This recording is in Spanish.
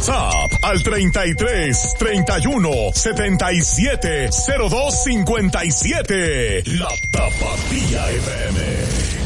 WhatsApp al 33 31 77 02 57. La Tapatía FM.